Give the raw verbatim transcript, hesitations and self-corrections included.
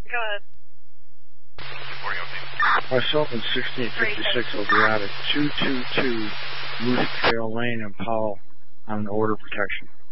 Go ahead. Myself and sixteen fifty-six will be out at two two two Moose Trail Lane in Powell on order protection.